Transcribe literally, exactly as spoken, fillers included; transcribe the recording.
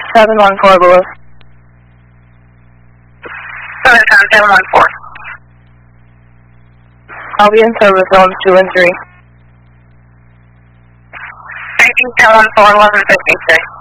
seven one four below. Southern Town seven one four. I'll be in service zones two and three. nineteen ten one four, eleven fifty-six.